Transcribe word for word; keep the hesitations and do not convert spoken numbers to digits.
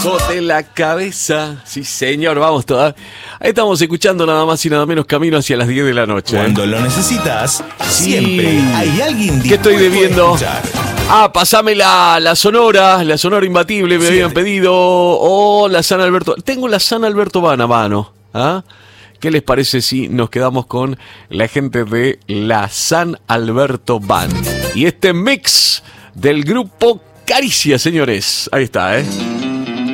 debajo de la cabeza. Sí, señor, vamos todas. Ahí estamos escuchando nada más y nada menos Camino hacia las diez de la noche. Cuando lo necesitas, Sí. siempre hay alguien ¿Qué estoy dispuesto a debiendo? escuchar. Ah, pasame la, la sonora, la sonora imbatible, me Sí. habían pedido. O la San Alberto. Tengo la San Alberto Van a mano. ¿Ah? ¿Qué les parece si nos quedamos con la gente de la San Alberto Band? Y este mix del grupo Caricia, señores. Ahí está, ¿eh?